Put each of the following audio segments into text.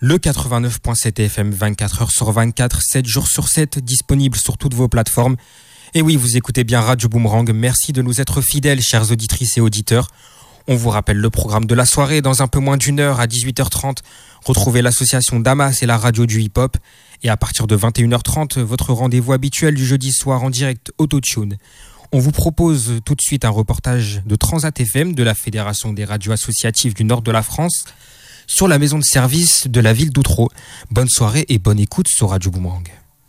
Le 89.7 FM, 24h sur 24, 7 jours sur 7, disponible sur toutes vos plateformes. Et oui, vous écoutez bien Radio Boomerang. Merci de nous être fidèles, chères auditrices et auditeurs. On vous rappelle le programme de la soirée. Dans un peu moins d'une heure, à 18h30, retrouvez l'association Damas et la radio du hip-hop. Et à partir de 21h30, votre rendez-vous habituel du jeudi soir en direct Autotune. On vous propose tout de suite un reportage de Transat FM, de la Fédération des radios associatives du nord de la France, sur la maison de service de la ville d'Outreau. Bonne soirée et bonne écoute sur Radio Boomerang.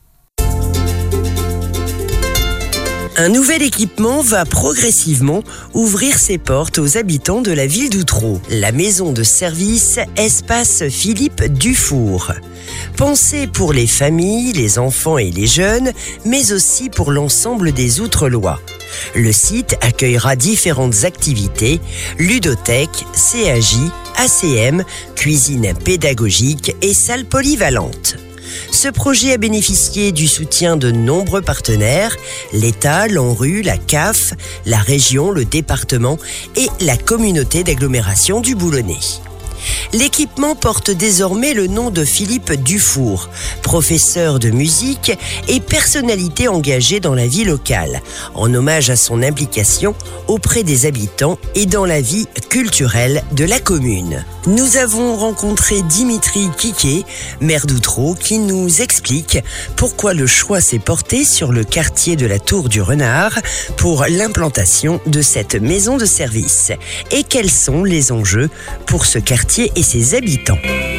Un nouvel équipement va progressivement ouvrir ses portes aux habitants de la ville d'Outreau. La maison de service Espace Philippe Dufour. Pensée pour les familles, les enfants et les jeunes, mais aussi pour l'ensemble des Outrelois. Le site accueillera différentes activités, ludothèque, CAJ, ACM, cuisine pédagogique et salle polyvalente. Ce projet a bénéficié du soutien de nombreux partenaires, l'État, l'ANRU, la CAF, la région, le département et la communauté d'agglomération du Boulonnais. L'équipement porte désormais le nom de Philippe Dufour, professeur de musique et personnalité engagée dans la vie locale, en hommage à son implication auprès des habitants et dans la vie culturelle de la commune. Nous avons rencontré Dimitri Quiquet, maire d'Outreau, qui nous explique pourquoi le choix s'est porté sur le quartier de la Tour du Renard pour l'implantation de cette maison de service et quels sont les enjeux pour ce quartier et ses habitants.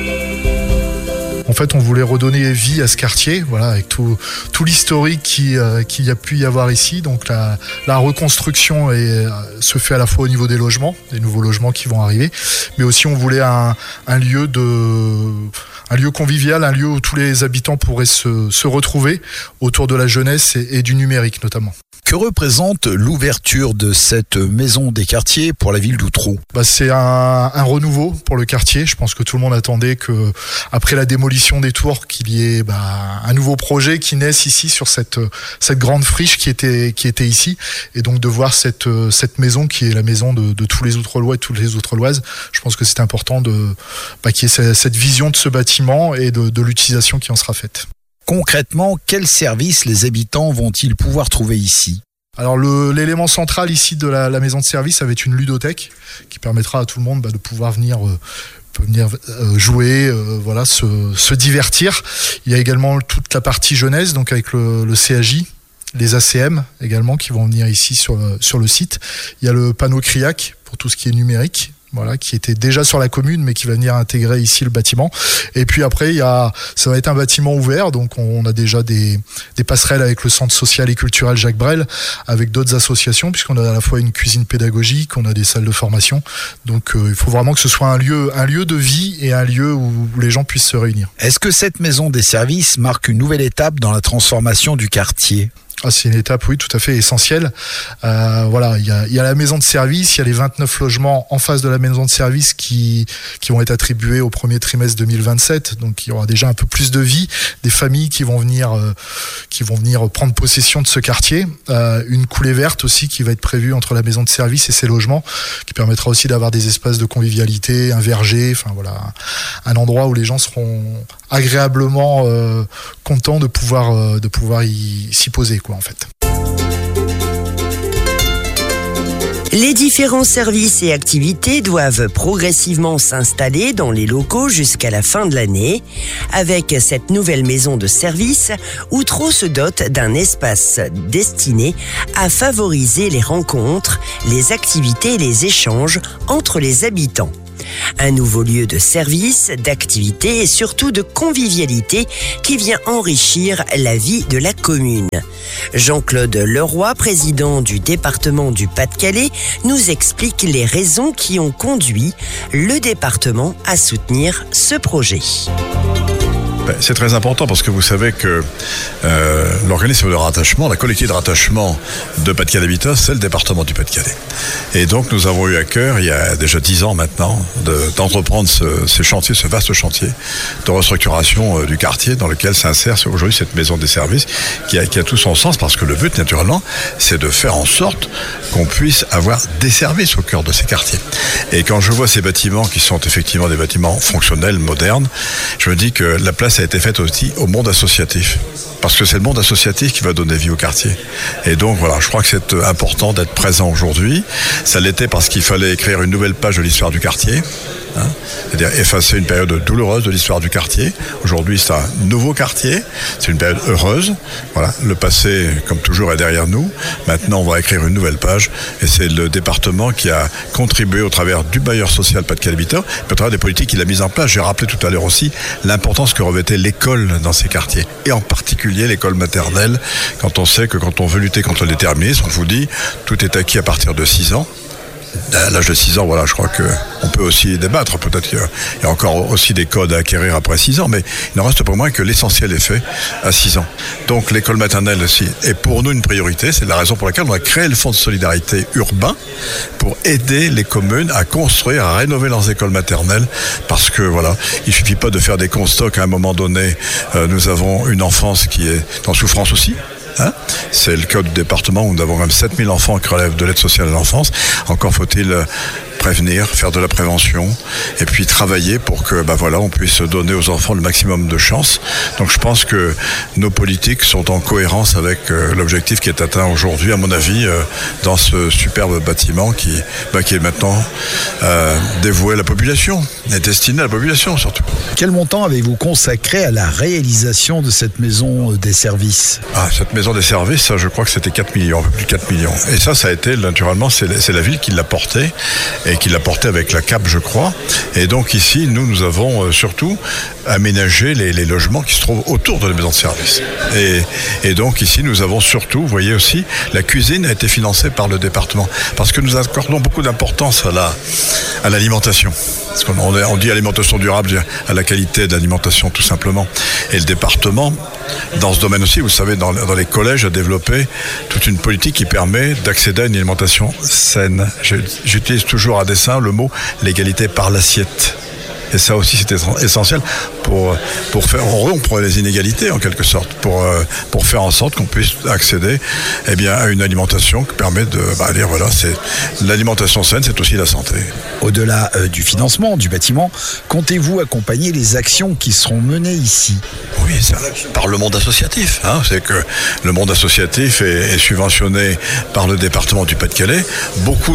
En fait, on voulait redonner vie à ce quartier, voilà, avec tout l'historique qu'il y a pu y avoir ici. Donc la reconstruction se fait à la fois au niveau des logements, des nouveaux logements qui vont arriver, mais aussi on voulait un lieu convivial, un lieu où tous les habitants pourraient se retrouver autour de la jeunesse et du numérique notamment. Que représente l'ouverture de cette maison des quartiers pour la ville d'Outreau ? C'est un renouveau pour le quartier. Je pense que tout le monde attendait que, après la démolition des tours, qu'il y ait un nouveau projet qui naisse ici sur cette grande friche qui était ici. Et donc de voir cette maison qui est la maison de tous les Outrelois et toutes les Outreloises, je pense que c'est important qu'il y ait cette vision de ce bâtiment et de l'utilisation qui en sera faite. Concrètement, quels services les habitants vont-ils pouvoir trouver ici ? Alors l'élément central ici de la maison de service, ça va être une ludothèque qui permettra à tout le monde de pouvoir venir jouer, se divertir. Il y a également toute la partie jeunesse, donc avec le CAJ, les ACM également qui vont venir ici sur le site. Il y a le panneau Criac pour tout ce qui est numérique. Voilà, qui était déjà sur la commune, mais qui va venir intégrer ici le bâtiment. Et puis après, ça va être un bâtiment ouvert, donc on a déjà des passerelles avec le centre social et culturel Jacques Brel, avec d'autres associations, puisqu'on a à la fois une cuisine pédagogique, on a des salles de formation. Donc il faut vraiment que ce soit un lieu de vie et un lieu où les gens puissent se réunir. Est-ce que cette maison des services marque une nouvelle étape dans la transformation du quartier ? C'est une étape, oui, tout à fait essentielle. Il y a la maison de service, il y a les 29 logements en face de la maison de service qui vont être attribués au premier trimestre 2027. Donc, il y aura déjà un peu plus de vie, des familles qui vont venir prendre possession de ce quartier. Une coulée verte aussi qui va être prévue entre la maison de service et ses logements, qui permettra aussi d'avoir des espaces de convivialité, un verger, un endroit où les gens seront agréablement contents de pouvoir s'y poser, en fait. Les différents services et activités doivent progressivement s'installer dans les locaux jusqu'à la fin de l'année. Avec cette nouvelle maison de service, Outreau se dote d'un espace destiné à favoriser les rencontres, les activités et les échanges entre les habitants. Un nouveau lieu de service, d'activité et surtout de convivialité qui vient enrichir la vie de la commune. Jean-Claude Leroy, président du département du Pas-de-Calais, nous explique les raisons qui ont conduit le département à soutenir ce projet. C'est très important parce que vous savez que l'organisme de rattachement, la collectivité de rattachement de Pas-de-Calais Habitat, c'est le département du Pas-de-Calais. Et donc nous avons eu à cœur, il y a déjà 10 ans maintenant, d'entreprendre ce chantier, ce vaste chantier de restructuration du quartier dans lequel s'insère aujourd'hui cette maison des services qui a tout son sens, parce que le but naturellement c'est de faire en sorte qu'on puisse avoir des services au cœur de ces quartiers. Et quand je vois ces bâtiments qui sont effectivement des bâtiments fonctionnels, modernes, je me dis que la place a été faite aussi au monde associatif. Parce que c'est le monde associatif qui va donner vie au quartier. Et donc voilà, je crois que c'est important d'être présent aujourd'hui. Ça l'était parce qu'il fallait écrire une nouvelle page de l'histoire du quartier. C'est-à-dire effacer une période douloureuse de l'histoire du quartier. Aujourd'hui, c'est un nouveau quartier. C'est une période heureuse. Voilà, le passé, comme toujours, est derrière nous. Maintenant, on va écrire une nouvelle page. Et c'est le département qui a contribué au travers du bailleur social Pas-de-Calais Habitat, mais au travers des politiques qu'il a mises en place. J'ai rappelé tout à l'heure aussi l'importance que revêtait l'école dans ces quartiers. Et en particulier l'école maternelle. Quand on sait que quand on veut lutter contre le déterminisme, on vous dit, tout est acquis à partir de 6 ans. À l'âge de 6 ans, voilà, je crois qu'on peut aussi débattre. Peut-être qu'il y a encore aussi des codes à acquérir après 6 ans, mais il n'en reste pas moins que l'essentiel est fait à 6 ans. Donc l'école maternelle aussi est pour nous une priorité. C'est la raison pour laquelle on a créé le fonds de solidarité urbain pour aider les communes à construire, à rénover leurs écoles maternelles. Parce que voilà, il suffit pas de faire des constats qu'à un moment donné, nous avons une enfance qui est en souffrance aussi. C'est le cas du département où nous avons même 7000 enfants qui relèvent de l'aide sociale à l'enfance. Encore faut-il prévenir, faire de la prévention et puis travailler pour que on puisse donner aux enfants le maximum de chance. Donc je pense que nos politiques sont en cohérence avec l'objectif qui est atteint aujourd'hui, à mon avis, dans ce superbe bâtiment qui est maintenant dévoué à la population et destiné à la population surtout. Quel montant avez-vous consacré à la réalisation de cette maison des services ? Cette maison des services, ça, je crois que c'était 4 millions, un peu plus de 4 millions. Et ça a été, naturellement, c'est la ville qui l'a porté et qui l'a porté avec la CAP, je crois. Et donc ici, nous avons surtout aménagé les logements qui se trouvent autour de la maison de service. Et donc ici, nous avons surtout, vous voyez aussi, la cuisine a été financée par le département. Parce que nous accordons beaucoup d'importance à l'alimentation. Parce qu'on dit alimentation durable, à la qualité d'alimentation tout simplement. Et le département, dans ce domaine aussi, vous savez, dans les collèges, a développé toute une politique qui permet d'accéder à une alimentation saine. J'utilise toujours à dessein le mot l'égalité par l'assiette. Et ça aussi, c'est essentiel pour faire rompre les inégalités, en quelque sorte, pour faire en sorte qu'on puisse accéder à une alimentation qui permet de dire, voilà, c'est l'alimentation saine, c'est aussi la santé. Au-delà du financement du bâtiment, comptez-vous accompagner les actions qui seront menées ici ? Oui, par le monde associatif. C'est que le monde associatif est subventionné par le département du Pas-de-Calais. Beaucoup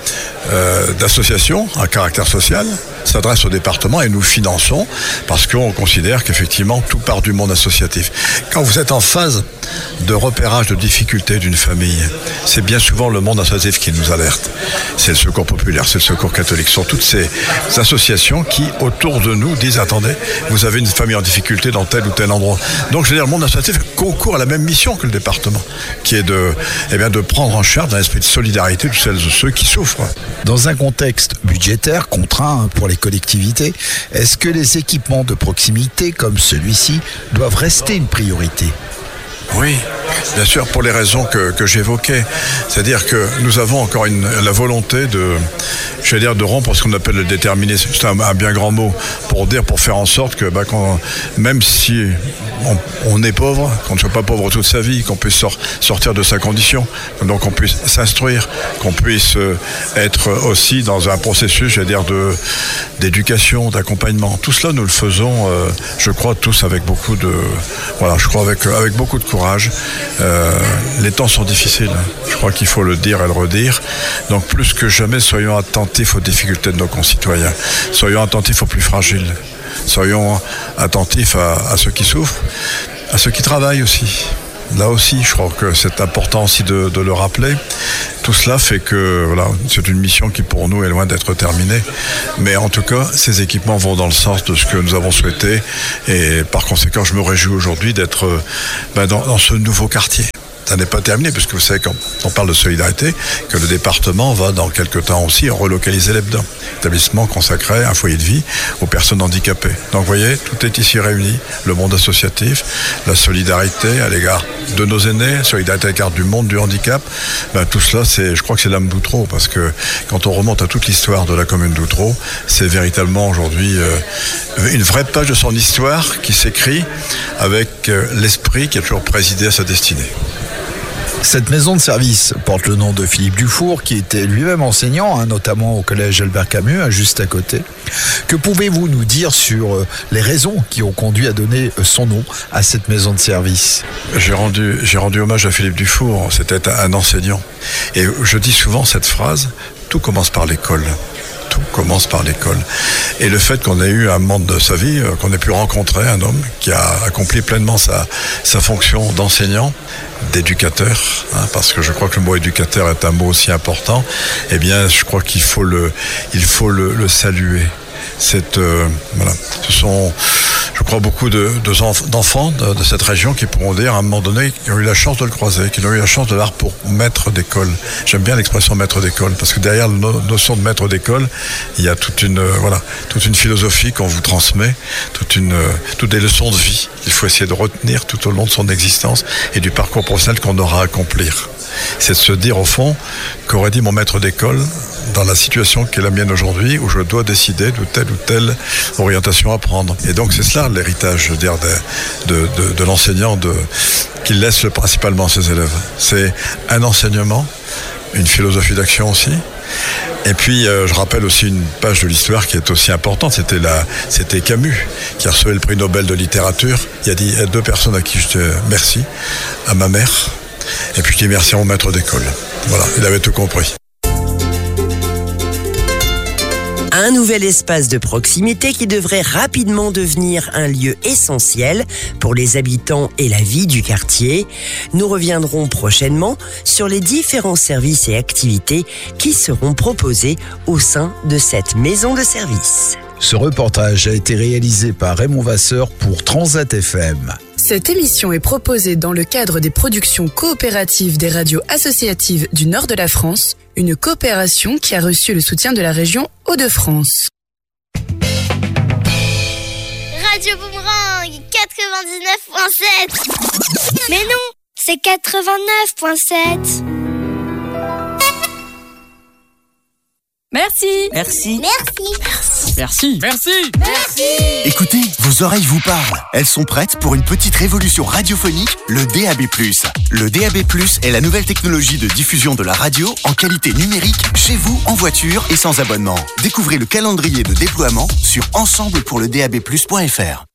d'associations à caractère social s'adressent au département et nous finançons parce qu'on considère qu'effectivement tout part du monde associatif. Quand vous êtes en phase de repérage de difficultés d'une famille, c'est bien souvent le monde associatif qui nous alerte. C'est le Secours populaire, c'est le Secours catholique. Ce sont toutes ces associations qui, autour de nous, disent « Attendez, vous avez une famille en difficulté dans tel ou tel endroit ». Donc, je veux dire, le monde associatif concourt à la même mission que le département, qui est de prendre en charge un esprit de solidarité de celles et ceux qui souffrent. Dans un contexte budgétaire contraint pour les collectivités, est-ce que les équipements de proximité comme celui-ci doivent rester une priorité ? Oui, bien sûr, pour les raisons que j'évoquais. C'est-à-dire que nous avons encore la volonté de rompre ce qu'on appelle le déterminisme. C'est un bien grand mot pour faire en sorte que même si on est pauvre, qu'on ne soit pas pauvre toute sa vie, qu'on puisse sortir de sa condition, donc qu'on puisse s'instruire, qu'on puisse être aussi dans un processus, d'éducation, d'accompagnement. Tout cela, nous le faisons, je crois, tous avec beaucoup de courage. Les temps sont difficiles. Je crois qu'il faut le dire et le redire. Donc, plus que jamais, soyons attentifs aux difficultés de nos concitoyens. Soyons attentifs aux plus fragiles. Soyons attentifs à ceux qui souffrent, à ceux qui travaillent aussi. Là aussi, je crois que c'est important aussi de le rappeler. Tout cela fait que c'est une mission qui pour nous est loin d'être terminée. Mais en tout cas, ces équipements vont dans le sens de ce que nous avons souhaité. Et par conséquent, je me réjouis aujourd'hui d'être dans ce nouveau quartier. ça n'est pas terminé, puisque vous savez, quand on parle de solidarité, que le département va dans quelques temps aussi relocaliser l'EBDA, établissement consacré à un foyer de vie aux personnes handicapées. Donc vous voyez, tout est ici réuni, le monde associatif, la solidarité à l'égard de nos aînés, solidarité à l'égard du monde du handicap, tout cela, je crois que c'est l'âme d'Outreau, parce que quand on remonte à toute l'histoire de la commune d'Outreau, c'est véritablement aujourd'hui une vraie page de son histoire qui s'écrit avec l'esprit qui a toujours présidé à sa destinée. Cette maison de service porte le nom de Philippe Dufour, qui était lui-même enseignant, notamment au collège Albert Camus, juste à côté. Que pouvez-vous nous dire sur les raisons qui ont conduit à donner son nom à cette maison de service ? J'ai rendu hommage à Philippe Dufour, c'était un enseignant. Et je dis souvent cette phrase, tout commence par l'école. Tout commence par l'école. Et le fait qu'on ait eu un moment de sa vie, qu'on ait pu rencontrer un homme qui a accompli pleinement sa fonction d'enseignant, d'éducateur, parce que je crois que le mot éducateur est un mot aussi important, eh bien, je crois qu'il faut le saluer. Voilà. Ce sont, je crois, beaucoup d'enfants de cette région qui pourront dire à un moment donné qu'ils ont eu la chance de le croiser, qu'ils ont eu la chance de l'avoir pour maître d'école. J'aime bien l'expression maître d'école, parce que derrière la notion de maître d'école, il y a toute une philosophie qu'on vous transmet, toutes des leçons de vie qu'il faut essayer de retenir tout au long de son existence et du parcours professionnel qu'on aura à accomplir. C'est de se dire au fond, qu'aurait dit mon maître d'école dans la situation qui est la mienne aujourd'hui, où je dois décider de telle ou telle orientation à prendre. Et donc c'est cela l'héritage, je veux dire, de l'enseignant qu'il laisse principalement à ses élèves. C'est un enseignement, une philosophie d'action aussi. Et puis je rappelle aussi une page de l'histoire qui est aussi importante, c'était Camus qui recevait le prix Nobel de littérature. Il y a deux personnes à qui je dis merci, à ma mère, et puis je dis merci à mon maître d'école. Voilà, il avait tout compris. Un nouvel espace de proximité qui devrait rapidement devenir un lieu essentiel pour les habitants et la vie du quartier. Nous reviendrons prochainement sur les différents services et activités qui seront proposés au sein de cette maison de service. Ce reportage a été réalisé par Raymond Vasseur pour Transat FM. Cette émission est proposée dans le cadre des productions coopératives des radios associatives du nord de la France, une coopération qui a reçu le soutien de la région Hauts-de-France. Radio Boomerang 99.7. Mais non, c'est 89.7. Merci. Merci. Merci. Écoutez, vos oreilles vous parlent. Elles sont prêtes pour une petite révolution radiophonique, le DAB+. Le DAB+, est la nouvelle technologie de diffusion de la radio en qualité numérique, chez vous, en voiture et sans abonnement. Découvrez le calendrier de déploiement sur ensemblepourledab+.fr.